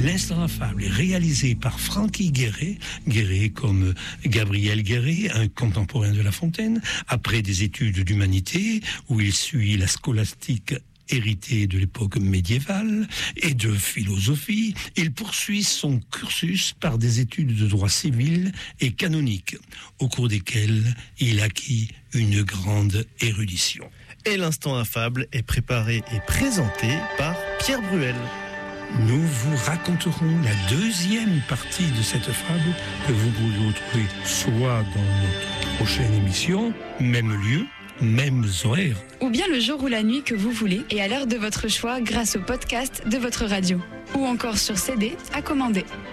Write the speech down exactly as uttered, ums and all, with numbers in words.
L'instant affable est réalisé par Francky Guéret, Guéret comme Gabriel Guéret, un contemporain de La Fontaine, après des études d'humanité où il suit la scolastique hérité de l'époque médiévale et de philosophie, il poursuit son cursus par des études de droit civil et canonique, au cours desquelles il acquit une grande érudition. Et l'instant affable est préparé et présenté par Pierre Bruel. Nous vous raconterons la deuxième partie de cette fable que vous pourrez retrouver soit dans notre prochaine émission, même lieu, mêmes horaires. Ou bien le jour ou la nuit que vous voulez et à l'heure de votre choix grâce au podcast de votre radio. Ou encore sur C D à commander.